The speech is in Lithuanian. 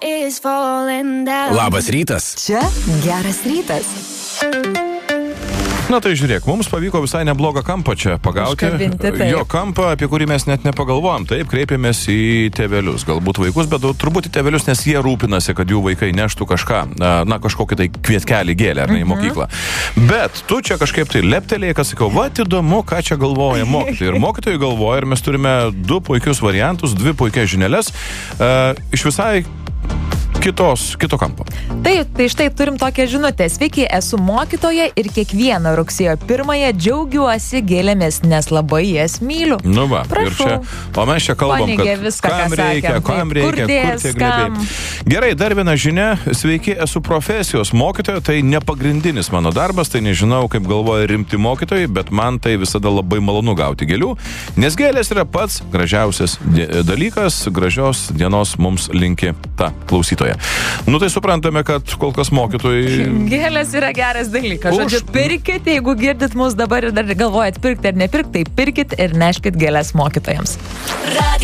Labas rytas. Čia geras rytas. Na tai žiūrėk, mums pavyko visai neblogą kampą čia pagauti. Jo kampą, apie kurį mes net nepagalvojom. Taip, kreipėmės į tėvelius, galbūt vaikus, bet turbūt į tėvelius, nes jie rūpinasi, kad jų vaikai neštų kažką, na kažkokį tai kvietkelį gėlę ar ne į mokyklą. Bet tu čia kažkaip tai leptelėjai, kad sakau, va, įdomu, ką čia galvoja mokytojai. Ir mokytojai galvoja, ir mes turime 2 puikius variantus, 2 puikias žinelės, iš visai kito kampo. Taip, tai štai turim tokią žinutę. Sveiki, esu mokytoja ir kiekvieną rugsėjo 1-ąją džiaugiuosi gėlėmis, nes labai jas myliu. Nu va, prašau. Ir čia, o mes čia kalbam, Paneigė kad viską, kam reikia, kur tie glėbiai. Gerai, dar viena žinia. Sveiki, esu profesijos mokytoja, tai ne pagrindinis mano darbas, tai nežinau, kaip galvoja rimti mokytojai, bet man tai visada labai malonu gauti gėlių, nes gėlės yra pats gražiausias dalykas. Gražios dienos mums linki ta klausytoja. Nu tai suprantame, kad kol kas mokytojai... Gėlės yra geras dalykas. Žodžiu, pirkit, jeigu girdit mus dabar ir dar galvojat pirkti ar nepirkti, tai pirkit ir neškit gėlės mokytojams.